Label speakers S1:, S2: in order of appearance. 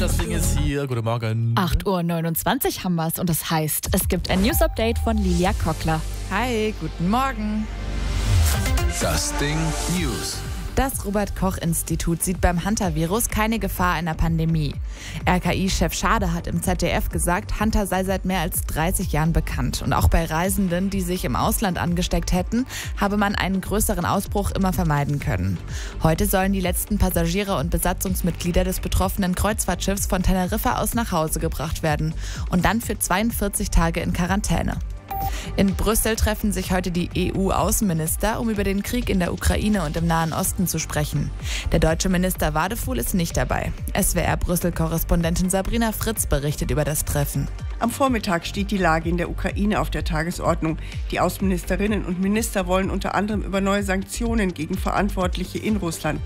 S1: Das Ding ist hier. Guten Morgen.
S2: 8:29 Uhr haben wir es und das heißt, es gibt ein News-Update von Lilia Kockler.
S3: Hi, guten Morgen.
S4: Das Ding News.
S3: Das Robert-Koch-Institut sieht beim Hunter-Virus keine Gefahr einer Pandemie. RKI-Chef Schade hat im ZDF gesagt, Hunter sei seit mehr als 30 Jahren bekannt. Und auch bei Reisenden, die sich im Ausland angesteckt hätten, habe man einen größeren Ausbruch immer vermeiden können. Heute sollen die letzten Passagiere und Besatzungsmitglieder des betroffenen Kreuzfahrtschiffs von Teneriffa aus nach Hause gebracht werden und dann für 42 Tage in Quarantäne. In Brüssel treffen sich heute die EU-Außenminister, um über den Krieg in der Ukraine und im Nahen Osten zu sprechen. Der deutsche Minister Wadefuhl ist nicht dabei. SWR-Brüssel-Korrespondentin Sabrina Fritz berichtet über das Treffen.
S5: Am Vormittag steht die Lage in der Ukraine auf der Tagesordnung. Die Außenministerinnen und Minister wollen unter anderem über neue Sanktionen gegen Verantwortliche in Russland